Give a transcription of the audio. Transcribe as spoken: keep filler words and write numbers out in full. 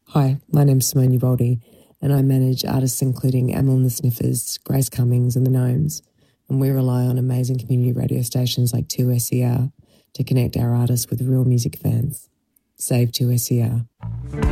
Hi, my name's Simone Ubaldi, and I manage artists including Amyl and the Sniffers, Grace Cummings and the Gnomes, and we rely on amazing community radio stations like two S E R to connect our artists with real music fans. Save two S E R.